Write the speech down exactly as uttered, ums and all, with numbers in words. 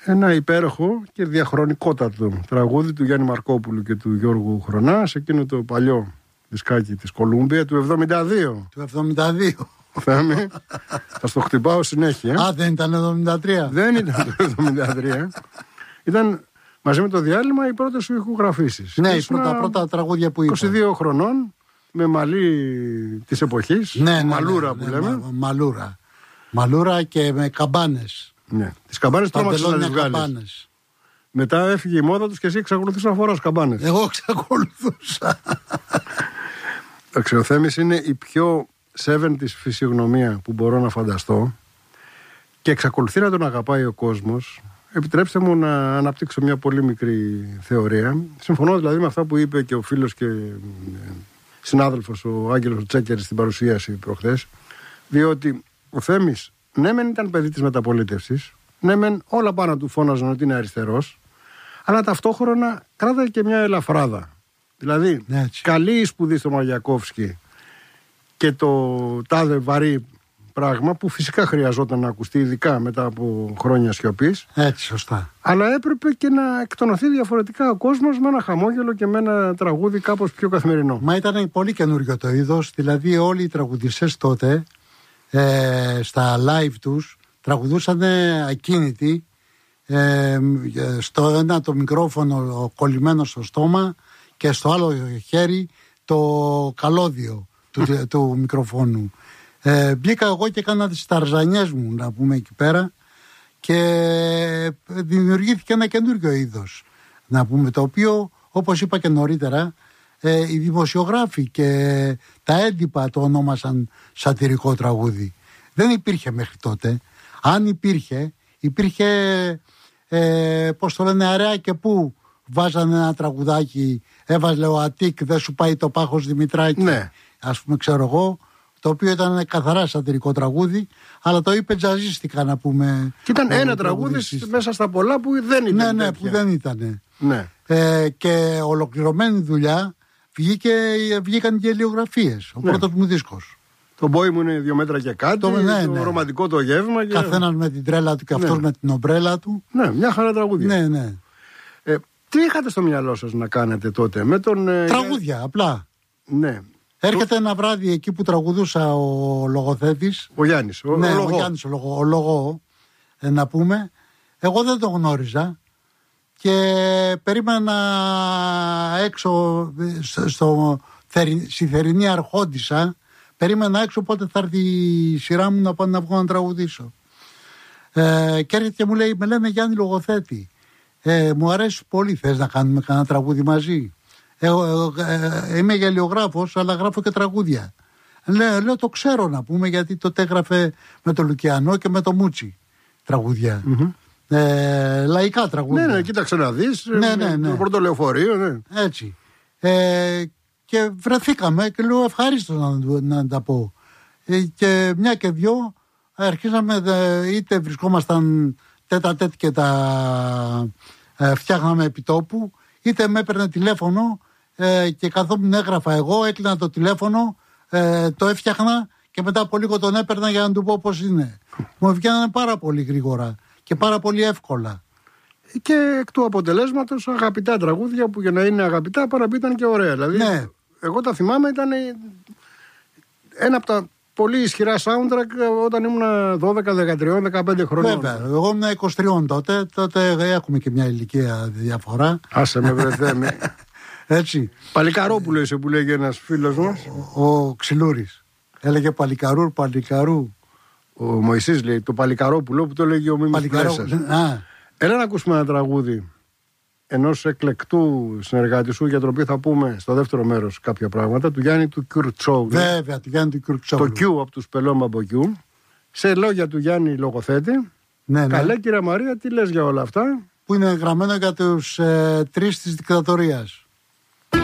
ένα υπέροχο και διαχρονικότατο τραγούδι του Γιάννη Μαρκόπουλου και του Γιώργου Χρονά, σε εκείνο το παλιό δισκάκι της Κολούμπια του εβδομήντα δύο. Του εβδομήντα δύο. Θέμη, θα στο χτυπάω συνέχεια. Α, δεν ήταν εβδομήντα τρία. Δεν ήταν το εβδομήντα τρία. Ήταν μαζί με το διάλειμμα οι πρώτες σου ηχογραφήσεις. Ναι, οι πρώτα, πρώτα τραγούδια που είπα. είκοσι δύο χρονών, με μαλλί της εποχής. Ναι, ναι, μαλούρα ναι, που ναι, λέμε. Μα, μαλούρα. Μαλούρα και με καμπάνες. Ναι. Τις καμπάνες τρόμαξες να τις βγάλεις. Μετά έφυγε η μόδα τους και εσύ εξακολουθείς να φοράς καμπάνες. Εγώ εξακολουθούσα. Ο Ξεοθέμης είναι η πιο εβδομήντα φυσιογνωμία που μπορώ να φανταστώ και εξακολουθεί να τον αγαπάει ο κόσμος. Επιτρέψτε μου να αναπτύξω μια πολύ μικρή θεωρία. Συμφωνώ δηλαδή με αυτά που είπε και ο φίλος και συνάδελφος ο Άγγελος ο Τσέκερης στην παρουσίαση προχθές, διότι ο Θέμης ναι μεν ήταν παιδί της μεταπολίτευσης, ναι μεν όλα πάνω του φώναζαν ότι είναι αριστερός, αλλά ταυτόχρονα κράταγε και μια ελαφράδα. Δηλαδή, ναι, καλή σπουδή στο Μαγιακόφσκι και το τάδε βαρύ πράγμα που φυσικά χρειαζόταν να ακουστεί, ειδικά μετά από χρόνια σιωπής. Έτσι, σωστά. Αλλά έπρεπε και να εκτονωθεί διαφορετικά ο κόσμος με ένα χαμόγελο και με ένα τραγούδι κάπως πιο καθημερινό. Μα ήταν πολύ καινούριο το είδος. Δηλαδή, όλοι οι τραγουδιστές τότε ε, στα live τους τραγουδούσαν ακίνητοι. Ε, στο ένα το μικρόφωνο κολλημένο στο στόμα και στο άλλο χέρι το καλώδιο του, του μικροφόνου. Ε, μπήκα εγώ και έκανα τις ταρζανιές μου, να πούμε, εκεί πέρα, και δημιουργήθηκε ένα καινούριο είδος, να πούμε, το οποίο, όπως είπα και νωρίτερα, ε, οι δημοσιογράφοι και τα έντυπα το ονόμασαν σατυρικό τραγούδι. Δεν υπήρχε μέχρι τότε. Αν υπήρχε, υπήρχε ε, πώς το λένε, αραιά και πού βάζανε ένα τραγουδάκι, έβαζε ο Αττικ, δεν σου πάει το πάχος Δημητράκη, ναι, ας πούμε, ξέρω εγώ, το οποίο ήταν καθαρά σατυρικό τραγούδι, αλλά το είπε τζαζίστικα, να πούμε. Και ήταν ένα τραγούδι μέσα στα πολλά που δεν ήταν. Ναι, ναι, τέτοια. που δεν ήταν. Ναι. Ε, και ολοκληρωμένη δουλειά βγήκε, βγήκαν και ελιογραφίες. Ο ναι. πρώτος μου δίσκος. Το μπόι μου είναι δύο μέτρα και κάτι, το, ναι, το ναι. ρομαντικό το γεύμα. Και... καθένας με την τρέλα του και αυτός ναι. με την ομπρέλα του. Ναι, μια χαρά τραγούδια. Ναι, ναι. Ε, τι είχατε στο μυαλό σας να κάνετε τότε με τον... Ε... Τραγούδια, απλά. Ναι. Έρχεται το... ένα βράδυ εκεί που τραγουδούσα ο λογοθέτης. Ο Γιάννης, ο, ναι, ο, λογό. ο Γιάννης, ο λογό, ο λογό ε, να πούμε. Εγώ δεν τον γνώριζα και περίμενα έξω στο, στη θερινή Αρχόντισσα. Περίμενα έξω πότε θα έρθει η σειρά μου να πάω να βγω να τραγουδήσω. Ε, και έρχεται και μου λέει, με λένε Γιάννη λογοθέτη. Ε, μου αρέσει πολύ, θες να κάνουμε κανένα τραγούδι μαζί? Ε, ε, ε, είμαι γελιογράφος, αλλά γράφω και τραγούδια. Λέω, λέω το ξέρω, να πούμε, γιατί τότε έγραφε με το Λουκιανό και με το Μούτσι τραγούδια. Mm-hmm. Ε, λαϊκά τραγούδια. Ναι, ναι, κοίταξε να δεις. Ναι, ναι, ναι. Το πρώτο λεωφορείο, ναι. Έτσι. Ε, και βρεθήκαμε και λέω ευχαρίστω να, να τα πω. Ε, και μια και δυο αρχίσαμε, είτε βρισκόμασταν τέτα τέτ και τα ε, φτιάχναμε επιτόπου, είτε με έπαιρνε τηλέφωνο ε, και καθόμουν έγραφα εγώ, έκλεινα το τηλέφωνο, ε, το έφτιαχνα και μετά από λίγο τον έπαιρνα για να του πω πώς είναι. Μου βγαίνανε πάρα πολύ γρήγορα και πάρα πολύ εύκολα. Και εκ του αποτελέσματος αγαπητά τραγούδια που για να είναι αγαπητά πάρα ήταν και ωραία. Δηλαδή, ναι. Εγώ τα θυμάμαι, ήταν ένα από τα πολύ ισχυρά soundtrack όταν ήμουν δώδεκα, δεκατρία, δεκαπέντε χρονών. Βέβαια, εγώ ήμουν είκοσι τρία τότε, τότε έχουμε και μια ηλικία διαφορά. Άσε με βρεθέ με. Έτσι. Παλικαρόπουλο είσαι που λέγει ένας φίλος μας. Ο, ο Ξυλούρης. Έλεγε Παλικαρού, Παλικαρού. Ο Μωυσής λέει το Παλικαρόπουλο που το λέγει ο Μίμης Πλέσσας. Έλα να ακούσουμε ένα τραγούδι ενός εκλεκτού συνεργάτη σου, για τον οποίο θα πούμε στο δεύτερο μέρος κάποια πράγματα, του Γιάννη του Κιουρτσόγλου. Βέβαια, του Γιάννη του Κιουρτσόγλου. Το Κιου από τους Πελώμα Κιου. Σε λόγια του Γιάννη λογοθέτη. Ναι, ναι. Καλέ, κυρία Μαρία, τι λες για όλα αυτά? Που είναι γραμμένο για τους ε, τρεις της δικτατορίας.